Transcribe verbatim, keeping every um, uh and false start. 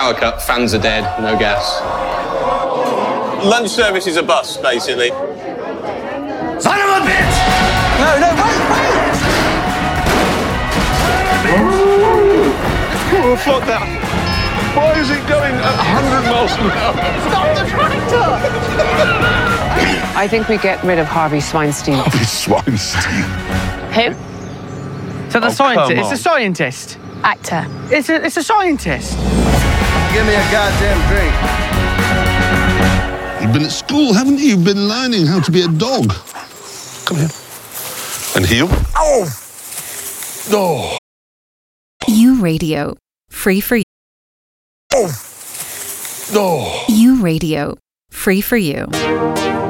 power cut, fans are dead, no gas. Lunch service is a bust, basically. Son of a bitch! No, no, wait, wait! Oh, fuck that. Why is it going at one hundred miles an hour? Stop the tractor! I think we get rid of Harvey Swinestein. Harvey Swinestein. Who? So the Oh, scientist, come it's a on. scientist. Actor. It's a, it's a scientist. Give me a goddamn drink. You've been at school, haven't you? You've been learning how to be a dog. Come here. And heel. Oh! Oh. U Radio. Free for you. Oh. U Radio. Free for you.